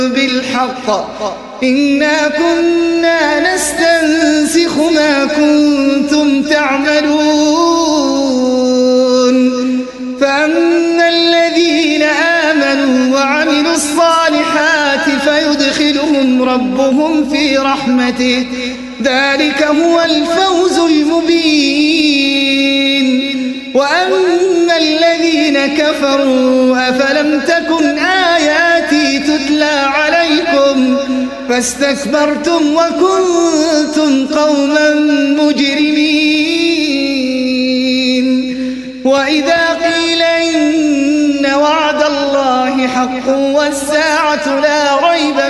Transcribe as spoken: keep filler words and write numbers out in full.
بالحق إنا كنا نستنسخ ما كنتم تعملون فأما الذين آمنوا وعملوا الصالحات فيدخلهم ربهم في رحمته ذلك هو الفوز المبين وأما الذين كفروا أفلم تكن آياتي تتلى عليكم فاستكبرتم وكنتم قوما مجرمين وإذا قيل إن وعد الله حق والساعة لا ريب